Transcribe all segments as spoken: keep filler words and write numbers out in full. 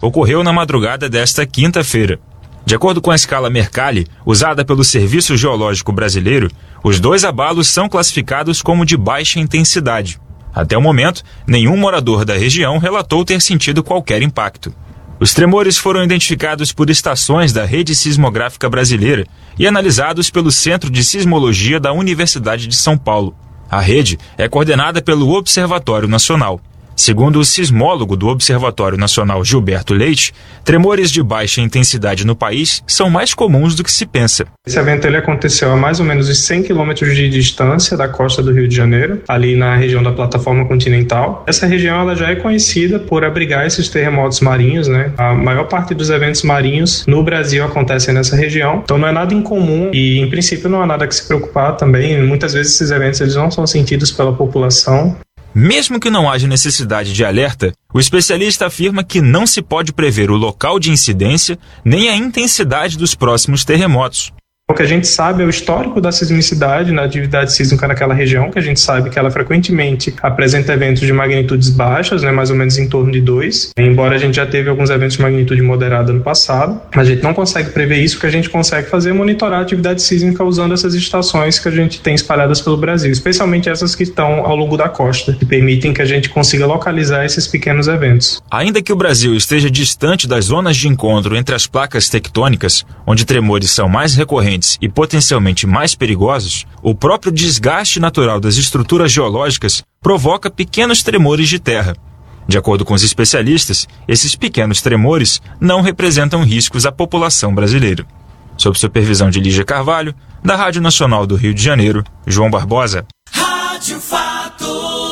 ocorreu na madrugada desta quinta-feira. De acordo com a escala Mercalli, usada pelo Serviço Geológico Brasileiro, os dois abalos são classificados como de baixa intensidade. Até o momento, nenhum morador da região relatou ter sentido qualquer impacto. Os tremores foram identificados por estações da Rede Sismográfica Brasileira e analisados pelo Centro de Sismologia da Universidade de São Paulo. A rede é coordenada pelo Observatório Nacional. Segundo o sismólogo do Observatório Nacional Gilberto Leite, tremores de baixa intensidade no país são mais comuns do que se pensa. Esse evento ele aconteceu a mais ou menos cem quilômetros de distância da costa do Rio de Janeiro, ali na região da plataforma continental. Essa região ela já é conhecida por abrigar esses terremotos marinhos, né? A maior parte dos eventos marinhos no Brasil acontecem nessa região, então não é nada incomum e, em princípio, não há nada que se preocupar também. Muitas vezes esses eventos eles não são sentidos pela população. Mesmo que não haja necessidade de alerta, o especialista afirma que não se pode prever o local de incidência nem a intensidade dos próximos terremotos. O que a gente sabe é o histórico da sismicidade na atividade sísmica naquela região, que a gente sabe que ela frequentemente apresenta eventos de magnitudes baixas, né, mais ou menos em torno de dois, embora a gente já teve alguns eventos de magnitude moderada no passado. A gente não consegue prever isso, o que a gente consegue fazer é monitorar a atividade sísmica usando essas estações que a gente tem espalhadas pelo Brasil, especialmente essas que estão ao longo da costa, que permitem que a gente consiga localizar esses pequenos eventos. Ainda que o Brasil esteja distante das zonas de encontro entre as placas tectônicas, onde tremores são mais recorrentes e potencialmente mais perigosos, o próprio desgaste natural das estruturas geológicas provoca pequenos tremores de terra. De acordo com os especialistas, esses pequenos tremores não representam riscos à população brasileira. Sob supervisão de Lígia Carvalho, da Rádio Nacional do Rio de Janeiro, João Barbosa. Rádio Fatos.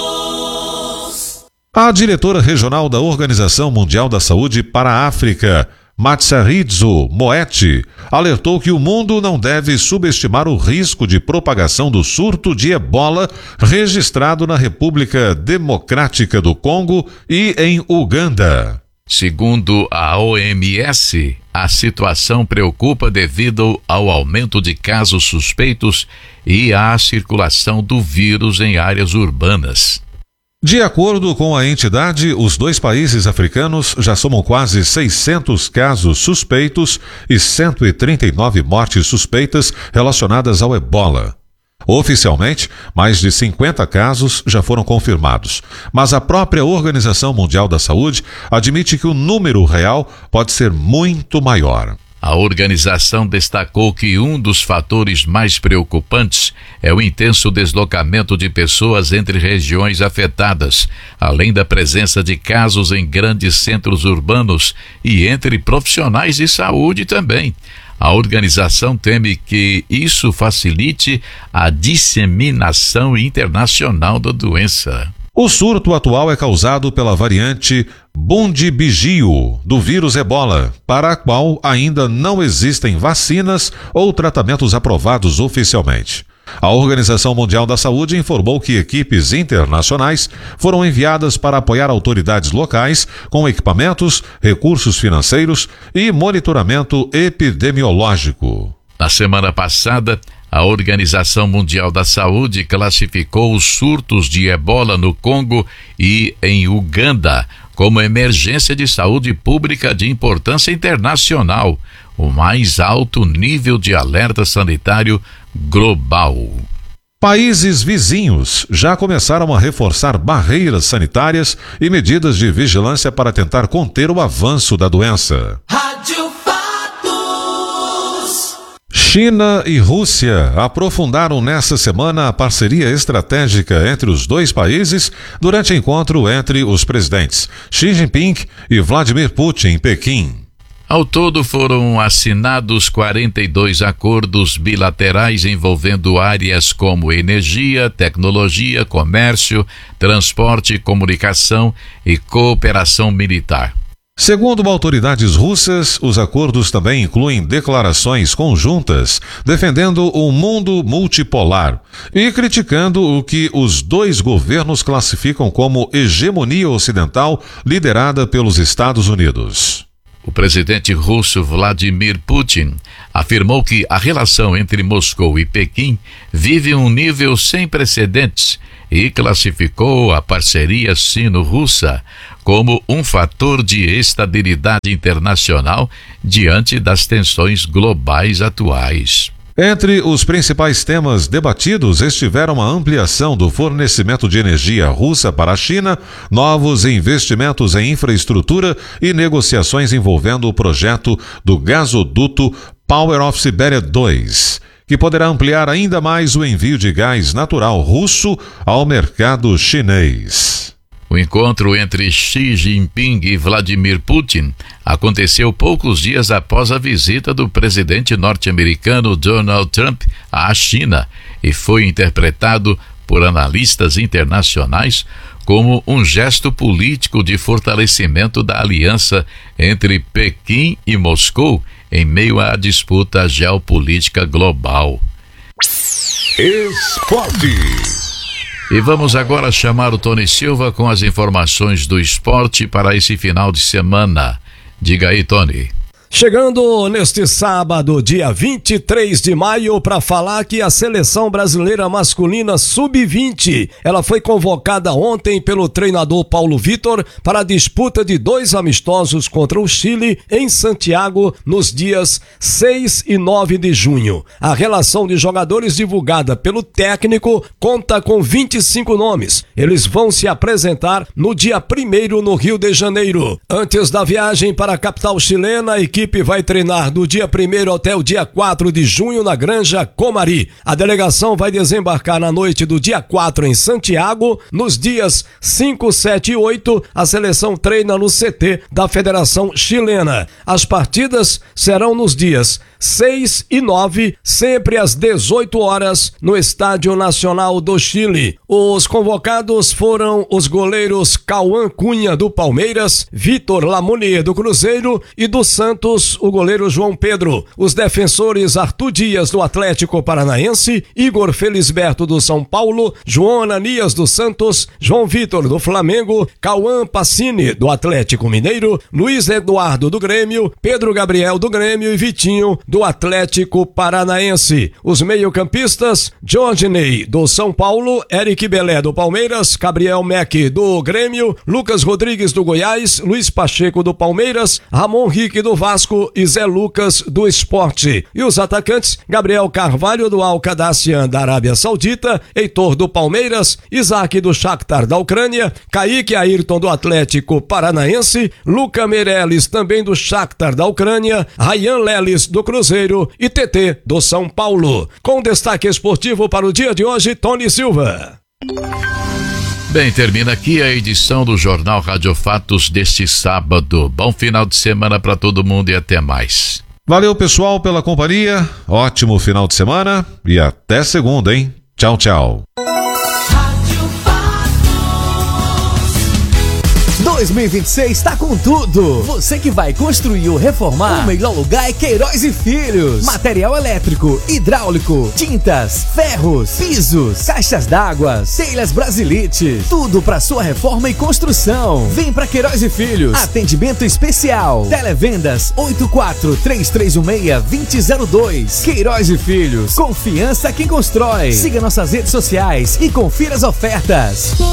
A diretora regional da Organização Mundial da Saúde para a África, Matshidiso Moeti, alertou que o mundo não deve subestimar o risco de propagação do surto de ebola registrado na República Democrática do Congo e em Uganda. Segundo a O M S, a situação preocupa devido ao aumento de casos suspeitos e à circulação do vírus em áreas urbanas. De acordo com a entidade, os dois países africanos já somam quase seiscentos casos suspeitos e cento e trinta e nove mortes suspeitas relacionadas ao ebola. Oficialmente, mais de cinquenta casos já foram confirmados, mas a própria Organização Mundial da Saúde admite que o número real pode ser muito maior. A organização destacou que um dos fatores mais preocupantes é o intenso deslocamento de pessoas entre regiões afetadas, além da presença de casos em grandes centros urbanos e entre profissionais de saúde também. A organização teme que isso facilite a disseminação internacional da doença. O surto atual é causado pela variante Bundibugyo do vírus ebola, para a qual ainda não existem vacinas ou tratamentos aprovados oficialmente. A Organização Mundial da Saúde informou que equipes internacionais foram enviadas para apoiar autoridades locais com equipamentos, recursos financeiros e monitoramento epidemiológico. Na semana passada, a Organização Mundial da Saúde classificou os surtos de ebola no Congo e em Uganda como emergência de saúde pública de importância internacional, o mais alto nível de alerta sanitário global. Países vizinhos já começaram a reforçar barreiras sanitárias e medidas de vigilância para tentar conter o avanço da doença. Rádio China e Rússia aprofundaram nesta semana a parceria estratégica entre os dois países durante encontro entre os presidentes Xi Jinping e Vladimir Putin em Pequim. Ao todo foram assinados quarenta e dois acordos bilaterais envolvendo áreas como energia, tecnologia, comércio, transporte, comunicação e cooperação militar. Segundo autoridades russas, os acordos também incluem declarações conjuntas defendendo um mundo multipolar e criticando o que os dois governos classificam como hegemonia ocidental liderada pelos Estados Unidos. O presidente russo Vladimir Putin afirmou que a relação entre Moscou e Pequim vive um nível sem precedentes e classificou a parceria sino-russa como um fator de estabilidade internacional diante das tensões globais atuais. Entre os principais temas debatidos estiveram a ampliação do fornecimento de energia russa para a China, novos investimentos em infraestrutura e negociações envolvendo o projeto do gasoduto Power of Siberia dois, que poderá ampliar ainda mais o envio de gás natural russo ao mercado chinês. O encontro entre Xi Jinping e Vladimir Putin aconteceu poucos dias após a visita do presidente norte-americano Donald Trump à China e foi interpretado por analistas internacionais como um gesto político de fortalecimento da aliança entre Pequim e Moscou em meio à disputa geopolítica global. Esporte. E vamos agora chamar o Tony Silva com as informações do esporte para esse final de semana. Diga aí, Tony. Chegando neste sábado, dia vinte e três de maio, para falar que a seleção brasileira masculina sub vinte, ela foi convocada ontem pelo treinador Paulo Vitor para a disputa de dois amistosos contra o Chile em Santiago nos dias seis e nove de junho. A relação de jogadores divulgada pelo técnico conta com vinte e cinco nomes. Eles vão se apresentar no dia primeiro no Rio de Janeiro. Antes da viagem para a capital chilena, a equipe A equipe vai treinar do dia primeiro até o dia quatro de junho na Granja Comari. A delegação vai desembarcar na noite do dia quatro em Santiago. Nos dias cinco, sete e oito, a seleção treina no C T da Federação Chilena. As partidas serão nos dias seis e nove, sempre às dezoito horas, no Estádio Nacional do Chile. Os convocados foram os goleiros Cauã Cunha, do Palmeiras, Vitor Lamunier, do Cruzeiro, e do Santos, o goleiro João Pedro. Os defensores Arthur Dias, do Atlético Paranaense, Igor Felisberto, do São Paulo, João Ananias, do Santos, João Vitor, do Flamengo, Cauã Pacini, do Atlético Mineiro, Luiz Eduardo, do Grêmio, Pedro Gabriel, do Grêmio e Vitinho, do Atlético Paranaense. Os meio-campistas, Jorginei, do São Paulo, Eric Belé, do Palmeiras, Gabriel Meck, do Grêmio, Lucas Rodrigues, do Goiás, Luiz Pacheco, do Palmeiras, Ramon Rique, do Vasco e Zé Lucas, do Sport. E os atacantes, Gabriel Carvalho, do Al-Qadasian, da Arábia Saudita, Heitor, do Palmeiras, Isaac, do Shakhtar, da Ucrânia, Kaique Ayrton, do Atlético Paranaense, Luca Meirelles, também do Shakhtar, da Ucrânia, Ryan Lelis, do Cruzeiro e T T, do São Paulo. Com destaque esportivo para o dia de hoje, Tony Silva. Bem, termina aqui a edição do Jornal Rádio Fatos deste sábado. Bom final de semana para todo mundo e até mais. Valeu, pessoal, pela companhia. Ótimo final de semana e até segunda, hein? Tchau, tchau. dois mil e vinte e seis está com tudo. Você que vai construir ou reformar, o melhor lugar é Queiroz e Filhos. Material elétrico, hidráulico, tintas, ferros, pisos, caixas d'água, telhas Brasilite. Tudo para sua reforma e construção. Vem para Queiroz e Filhos. Atendimento especial. Televendas oito quatro três três um seis dois zero zero dois. Queiroz e Filhos. Confiança quem constrói. Siga nossas redes sociais e confira as ofertas.